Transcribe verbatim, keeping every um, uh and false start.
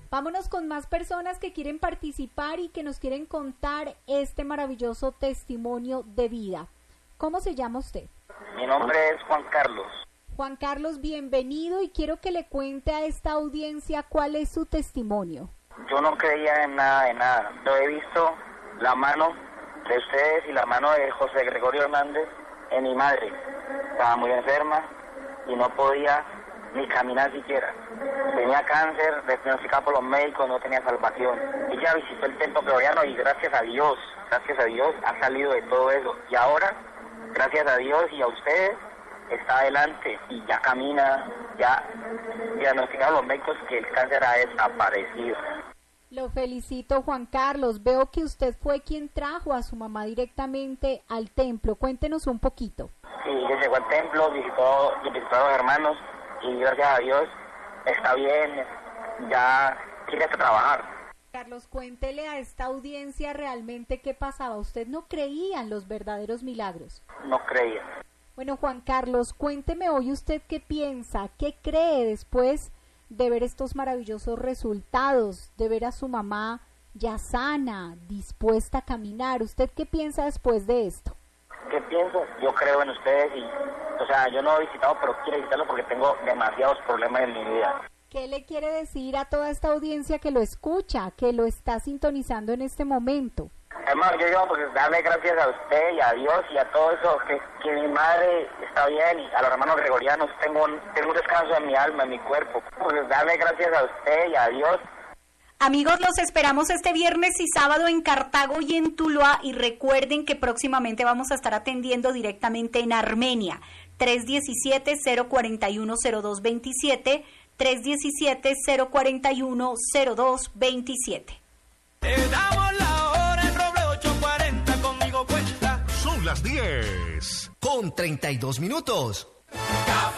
Vámonos con más personas que quieren participar y que nos quieren contar este maravilloso testimonio de vida. ¿Cómo se llama usted? Mi nombre es Juan Carlos. Juan Carlos, bienvenido y quiero que le cuente a esta audiencia cuál es su testimonio. Yo no creía en nada de nada. Yo he visto la mano de ustedes y la mano de José Gregorio Hernández en mi madre. Estaba muy enferma y no podía ni caminar siquiera. Tenía cáncer, diagnosticado por los médicos, no tenía salvación. Ella visitó el templo gregoriano y gracias a Dios, gracias a Dios ha salido de todo eso. Y ahora, gracias a Dios y a ustedes, está adelante y ya camina, ya diagnosticaron los médicos que el cáncer ha desaparecido. Lo felicito, Juan Carlos. Veo que usted fue quien trajo a su mamá directamente al templo. Cuéntenos un poquito. Sí, ella llegó al templo, visitó, visitó a los hermanos y gracias a Dios está bien, ya quiere trabajar. Carlos, cuéntele a esta audiencia realmente qué pasaba. ¿Usted no creía en los verdaderos milagros? No creía. Bueno, Juan Carlos, cuénteme hoy usted qué piensa, qué cree después de ver estos maravillosos resultados, de ver a su mamá ya sana, dispuesta a caminar. ¿Usted qué piensa después de esto? ¿Qué pienso? Yo creo en ustedes y, o sea, yo no he visitado, pero quiero visitarlo porque tengo demasiados problemas en mi vida. ¿Qué le quiere decir a toda esta audiencia que lo escucha, que lo está sintonizando en este momento? Hermano, yo digo, pues darle gracias a usted y a Dios y a todo eso, que, que mi madre está bien y a los hermanos gregorianos, tengo un, tengo un descanso en mi alma, en mi cuerpo. Pues darle gracias a usted y a Dios. Amigos, los esperamos este viernes y sábado en Cartago y en Tuluá y recuerden que próximamente vamos a estar atendiendo directamente en Armenia. tres diecisiete, cero cuarenta y uno, cero dos veintisiete, tres diecisiete, cero cuarenta y uno, cero dos veintisiete. Te damos la hora en Roble ocho cuarenta, conmigo cuenta. Son las diez con treinta y dos minutos. Café